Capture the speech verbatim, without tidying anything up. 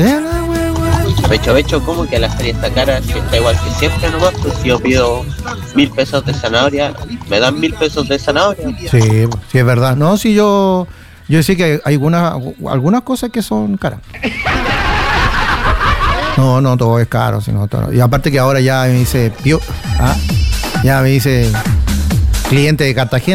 Becho, becho, ¿cómo que la feria está cara? Si está igual que siempre nomás, pues si yo pido mil pesos de zanahoria, ¿me dan mil pesos de zanahoria? Sí, sí es verdad. No, si yo, yo sé que hay algunas, algunas cosas que son caras. No, no, todo es caro, sino todo. Y aparte que ahora ya me dice, yo, ¿ah? ya me dice cliente de Cartagena.